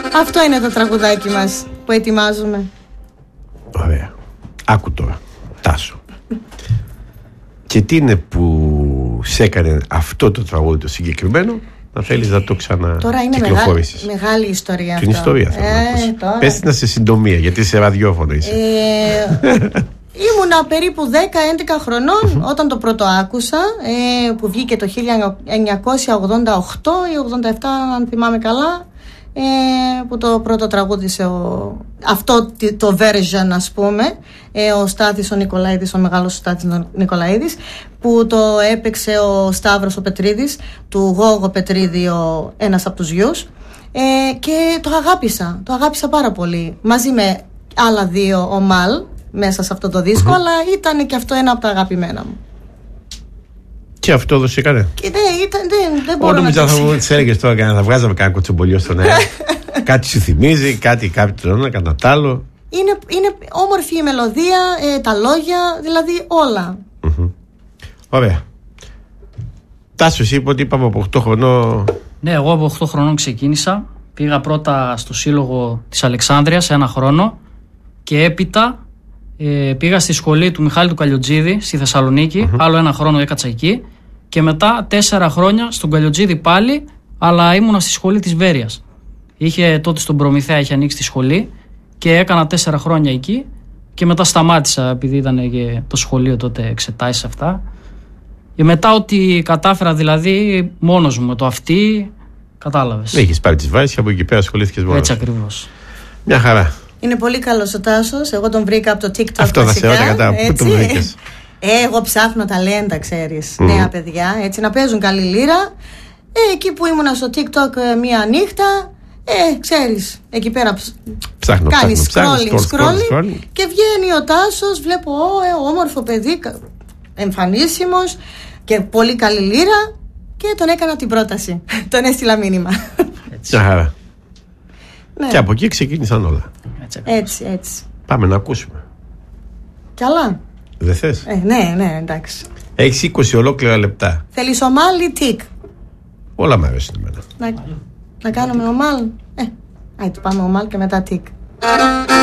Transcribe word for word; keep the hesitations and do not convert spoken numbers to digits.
Αυτό είναι το τραγουδάκι μας που ετοιμάζουμε. Ωραία. Άκου τώρα, Τάσο. Και τι είναι που σε έκανε αυτό το τραγούδι το συγκεκριμένο να θέλεις να το ξανακυκλοφορήσεις? Τώρα είναι μεγάλη, μεγάλη ιστορία αυτό. Την ιστορία θέλω ε, να πεις. Πες την σε συντομία, γιατί σε ραδιόφωνο είσαι. Ε, ήμουνα περίπου δέκα έντεκα χρονών όταν το πρώτο άκουσα, ε, που βγήκε το χίλια εννιακόσια ογδόντα οκτώ ή ογδόντα επτά αν θυμάμαι καλά, ε, που το πρώτο τραγούδισε ο, αυτό το version, ας πούμε, ε, ο Στάθης ο Νικολαίδης, ο μεγάλος Στάθης ο Νικολαίδης, που το έπαιξε ο Σταύρος ο Πετρίδης, του Γόγο Πετρίδη, ο, ένας από τους γιους, ε, και το αγάπησα, το αγάπησα πάρα πολύ, μαζί με άλλα δύο, ο Μαλ μέσα σε αυτό το δίσκο, mm-hmm. αλλά ήταν και αυτό ένα από τα αγαπημένα μου. Και αυτό έδωσε έκανε. Και δεν, ήταν, δεν, δεν μπορώ να το θα μου τις έλεγες τώρα, θα βγάζαμε κανένα κοτσομπολιό στον αέρα. Κάτι σου θυμίζει, κάτι κάποιον κατά τ' άλλο. Είναι, είναι όμορφη η μελωδία, ε, τα λόγια, δηλαδή όλα. Mm-hmm. Ωραία. Τάσο, εσύ είπε ότι είπαμε από οκτώ χρονών. Ναι, εγώ από οκτώ χρονών ξεκίνησα. Πήγα πρώτα στο σύλλογο της Αλεξάνδρειας ένα χρόνο και έπειτα ε, πήγα στη σχολή του Μιχάλη του Καλιοτζίδη στη Θεσσαλονίκη. Mm-hmm. Άλλο ένα χρόνο έκατσα εκεί. Και μετά τέσσερα χρόνια στον Καλιοτζίδη πάλι, αλλά ήμουνα στη σχολή της Βέρειας. Είχε τότε στον Προμηθέα, είχε ανοίξει τη σχολή και έκανα τέσσερα χρόνια εκεί. Και μετά σταμάτησα, επειδή ήταν και το σχολείο τότε εξετάσεις αυτά. Και μετά ότι κατάφερα, δηλαδή μόνος μου με το αυτή, κατάλαβες. Έχεις πάρει τις βάσεις και από εκεί πέρα ασχολήθηκες μόνος. Έτσι ακριβώς. Μια χαρά. Είναι πολύ καλός ο Τάσος. Εγώ τον βρήκα από το TikTok. Αυτό θα σε ρώτα κατά. Πού τον βρήκες? Ε, εγώ ψάχνω ταλέντα, ξέρεις. Mm. Νέα παιδιά, έτσι, να παίζουν καλή λύρα. Ε, εκεί που ήμουνα στο TikTok ε, μία νύχτα, ε, ξέρεις, εκεί πέρα ψάχνω, κάνεις scrolling, scrolling και βγαίνει ο Τάσος, βλέπω, ω, ε, όμορφο παιδί, εμφανίσιμος και πολύ καλή λύρα, και τον έκανα την πρόταση. Τον έστειλα μήνυμα. Μια χαρά. Ναι. Και από εκεί ξεκίνησαν όλα. Έτσι, έτσι. Πάμε να ακούσουμε. Καλά. Δεν θες? Ε, ναι, ναι, εντάξει. Έχεις είκοσι ολόκληρα λεπτά. Θέλεις ομάλ ή τικ? Όλα μου αρέσουν εμένα. Να, να κάνουμε ομάλ. Ε, άιτε πάμε ομάλ και μετά τικ.